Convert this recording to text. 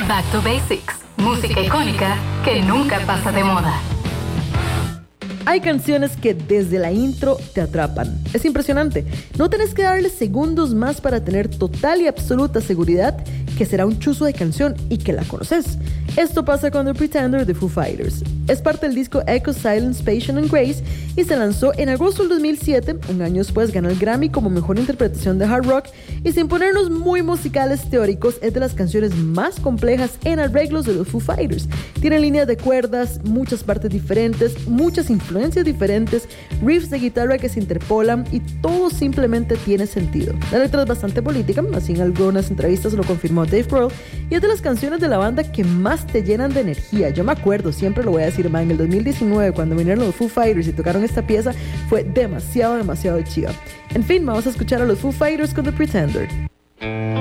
Back to Basics, música icónica que nunca pasa de moda. Hay canciones que desde la intro te atrapan. Es impresionante. No tenés que darle segundos más para tener total y absoluta seguridad que será un chuzo de canción y que la conoces. Esto pasa con The Pretender de Foo Fighters. Es parte del disco Echo, Silence, Passion and Grace y se lanzó en agosto del 2007. Un año después ganó el Grammy como mejor interpretación de hard rock y sin ponernos muy musicales teóricos es de las canciones más complejas en arreglos de los Foo Fighters. Tiene líneas de cuerdas, muchas partes diferentes, muchas influencias diferentes, riffs de guitarra que se interpolan y todo simplemente tiene sentido. La letra es bastante política, así en algunas entrevistas lo confirmó Dave Grohl, y es de las canciones de la banda que más te llenan de energía. Yo me acuerdo, siempre lo voy a decir, en el 2019 cuando vinieron los Foo Fighters y tocaron esta pieza fue demasiado chiva. En fin, vamos a escuchar a los Foo Fighters con The Pretender.